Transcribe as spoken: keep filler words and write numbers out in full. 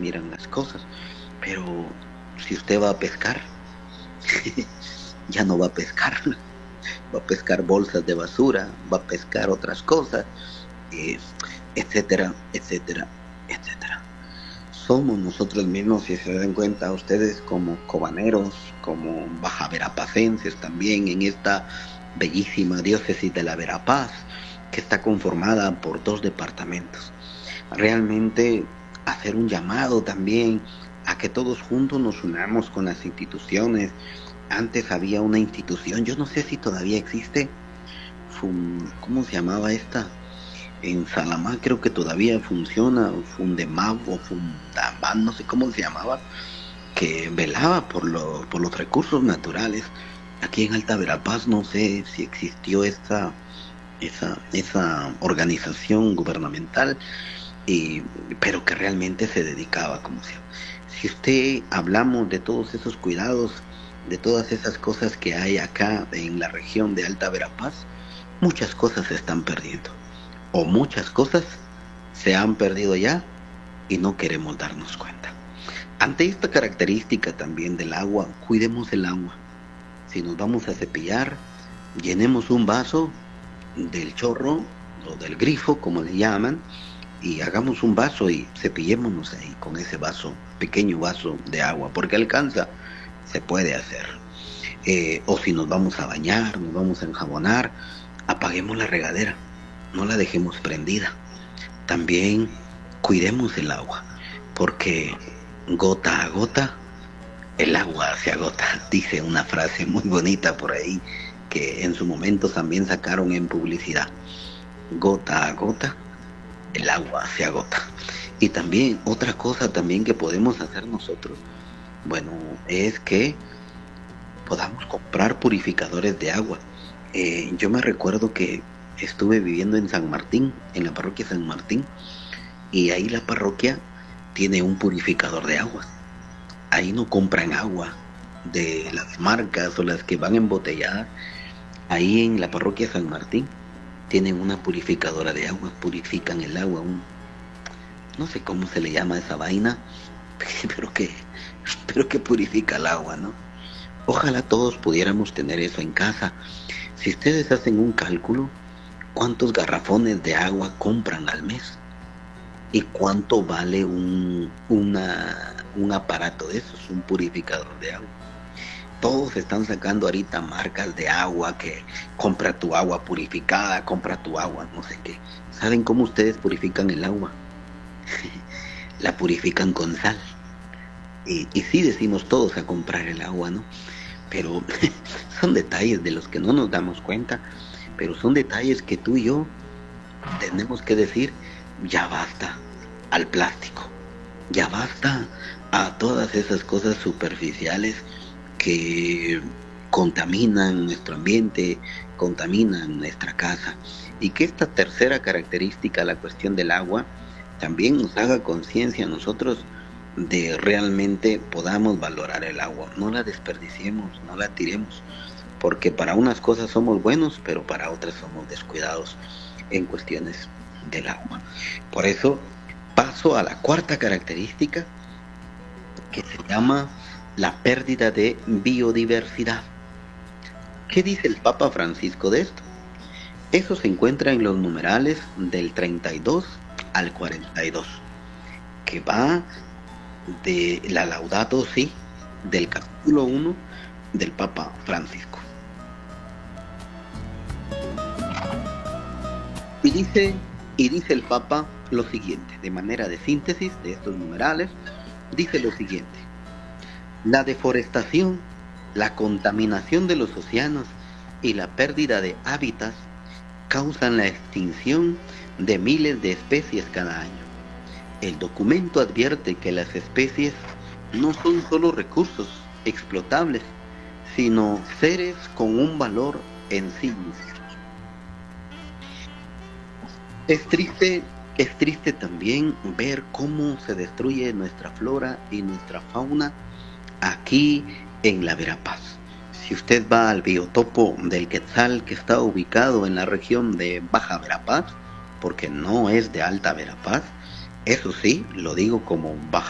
miran las cosas. Pero si usted va a pescar, ya no va a pescar, va a pescar bolsas de basura, va a pescar otras cosas, eh, etcétera, etcétera, etcétera. Somos nosotros mismos, si se dan cuenta ustedes, como cobaneros, como bajaverapacenses también, en esta bellísima diócesis de la Verapaz, que está conformada por dos departamentos. Realmente hacer un llamado también a que todos juntos nos unamos con las instituciones. Antes había una institución, yo no sé si todavía existe, Fun, ¿cómo se llamaba esta? En Salamá creo que todavía funciona, Fundemab o Fundamab, no sé cómo se llamaba, que velaba por, lo, por los recursos naturales. Aquí en Alta Verapaz no sé si existió esa, esa, esa organización gubernamental, y, pero que realmente se dedicaba como sea. Si usted hablamos de todos esos cuidados, de todas esas cosas que hay acá en la región de Alta Verapaz, muchas cosas se están perdiendo, o muchas cosas se han perdido ya y no queremos darnos cuenta. Ante esta característica también del agua, cuidemos el agua. Si nos vamos a cepillar, llenemos un vaso del chorro o del grifo, como le llaman, y hagamos un vaso y cepillémonos ahí con ese vaso, pequeño vaso de agua, porque alcanza, se puede hacer. Eh, o si nos vamos a bañar, nos vamos a enjabonar, apaguemos la regadera, no la dejemos prendida. También cuidemos el agua, porque gota a gota el agua se agota, dice una frase muy bonita por ahí que en su momento también sacaron en publicidad. Gota a gota el agua se agota. Y también otra cosa también que podemos hacer nosotros, bueno, es que podamos comprar purificadores de agua. Eh, yo me recuerdo que estuve viviendo en San Martín, en la parroquia San Martín, y ahí la parroquia tiene un purificador de agua. Ahí no compran agua de las marcas o las que van embotelladas. Ahí en la parroquia San Martín tienen una purificadora de agua, purifican el agua, un, no sé cómo se le llama esa vaina, pero que, pero que purifica el agua, ¿no? Ojalá todos pudiéramos tener eso en casa. Si ustedes hacen un cálculo, ¿cuántos garrafones de agua compran al mes? ¿Y cuánto vale un, una, un aparato de esos, un purificador de agua? Todos están sacando ahorita marcas de agua, que compra tu agua purificada, compra tu agua no sé qué. ¿Saben cómo ustedes purifican el agua? La purifican con sal. Y, y sí decimos todos a comprar el agua, ¿no? Pero son detalles de los que no nos damos cuenta, pero son detalles que tú y yo tenemos que decir, ya basta al plástico, ya basta a todas esas cosas superficiales que contaminan nuestro ambiente, contaminan nuestra casa, y que esta tercera característica, la cuestión del agua, también nos haga conciencia a nosotros de realmente podamos valorar el agua, no la desperdiciemos, no la tiremos, porque para unas cosas somos buenos, pero para otras somos descuidados en cuestiones del agua. Por eso paso a la cuarta característica, que se llama la pérdida de biodiversidad. ¿Qué dice el Papa Francisco de esto? Eso se encuentra en los numerales del treinta y dos al cuarenta y dos, que va de la Laudato Si, del capítulo uno del Papa Francisco. Y dice, y dice el Papa lo siguiente, de manera de síntesis de estos numerales, dice lo siguiente: la deforestación, la contaminación de los océanos y la pérdida de hábitats causan la extinción de miles de especies cada año. El documento advierte que las especies no son solo recursos explotables, sino seres con un valor en sí mismos. Es triste, es triste también ver cómo se destruye nuestra flora y nuestra fauna aquí en la Verapaz. Si usted va al biotopo del Quetzal, que está ubicado en la región de Baja Verapaz, porque no es de Alta Verapaz, eso sí, lo digo como Baja